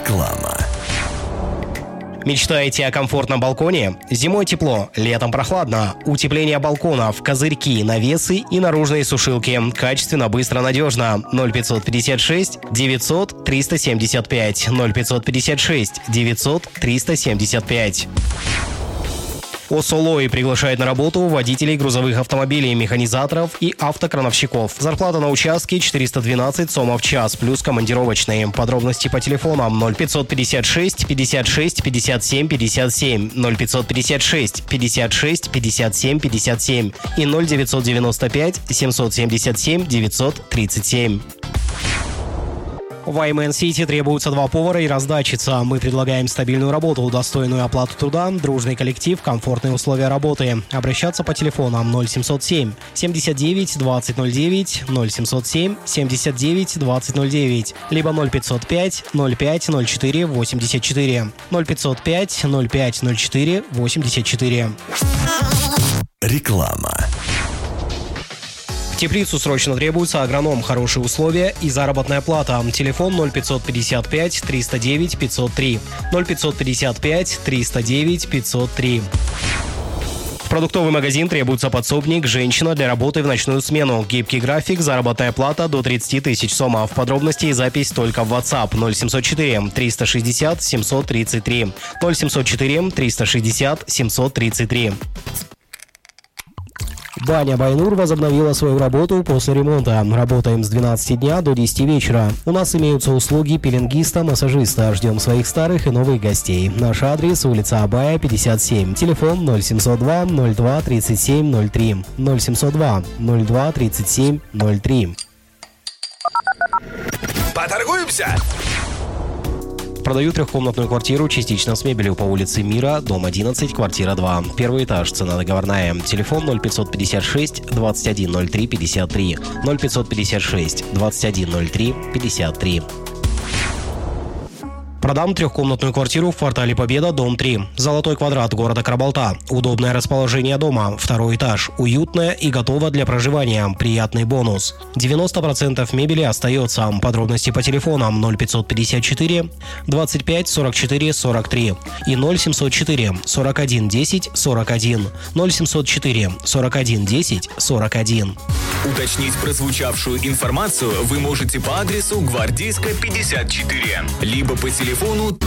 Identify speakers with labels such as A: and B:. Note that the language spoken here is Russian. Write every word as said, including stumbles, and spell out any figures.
A: Реклама.
B: Мечтаете о комфортном балконе? Зимой тепло, летом прохладно. Утепление балконов, козырьки, навесы и наружные сушилки. Качественно, быстро, надежно. ноль пятьсот пятьдесят шесть девятьсот триста семьдесят пять. ноль пятьсот пятьдесят шесть девятьсот триста семьдесят пять. ОСОЛОИ приглашает на работу водителей грузовых автомобилей, механизаторов и автокрановщиков. Зарплата на участке четыреста двенадцать сомов в час, плюс командировочные. Подробности по телефонам ноль пятьсот пятьдесят шесть пятьдесят шесть пятьдесят семь пятьдесят семь, ноль пятьсот пятьдесят шесть пятьдесят шесть пятьдесят семь пятьдесят семь и ноль девятьсот девяносто пять семьсот семьдесят семь девятьсот тридцать семь. В Аймен Сити требуются два повара и раздатчица. Мы предлагаем стабильную работу, достойную оплату труда, дружный коллектив, комфортные условия работы. Обращаться по телефонам ноль семьсот семь семьдесят девять двадцать ноль девять, ноль семьсот семь семьдесят девять двадцать ноль девять, либо ноль пятьсот пять ноль пять ноль четыре восемьдесят четыре, ноль пятьсот пять ноль пять ноль четыре восемьдесят четыре.
A: Реклама.
B: В Теплицу срочно требуется агроном, хорошие условия и заработная плата. Телефон ноль пятьсот пятьдесят пять триста девять пятьсот три, ноль пятьсот пятьдесят пять триста девять пятьсот три. В продуктовый магазин требуется подсобник, женщина для работы в ночную смену. Гибкий график, заработная плата до тридцать тысяч сомов. Подробности и запись только в WhatsApp ноль семьсот четыре триста шестьдесят семьсот тридцать три, ноль семьсот четыре триста шестьдесят семьсот тридцать три. Баня Байнур возобновила свою работу после ремонта. Работаем с двенадцати дня до десяти вечера. У нас имеются услуги пеленгиста, массажиста. Ждем своих старых и новых гостей. Наш адрес: улица Абая, пятьдесят семь. Телефон ноль семьсот два ноль два тридцать семь ноль три. ноль семьсот два ноль два тридцать семь ноль три.
A: Поторгуемся!
B: Продаю трехкомнатную квартиру частично с мебелью по улице Мира, дом одиннадцать, квартира два. Первый этаж, цена договорная. Телефон ноль пятьсот пятьдесят шесть двадцать один ноль три пятьдесят три, ноль пятьсот пятьдесят шесть двадцать один ноль три пятьдесят три. Продам трехкомнатную квартиру в квартале Победа, дом три. Золотой квадрат города Карабалта. Удобное расположение дома. Второй этаж. Уютное и готово для проживания. Приятный бонус. девяносто процентов мебели остается. Подробности по телефонам ноль пятьсот пятьдесят четыре двадцать пять сорок четыре сорок три и ноль семьсот четыре сорок один десять сорок один, ноль семьсот четыре сорок один десять сорок один.
C: Уточнить прозвучавшую информацию вы можете по адресу Гвардейская, пятьдесят четыре, либо по телефону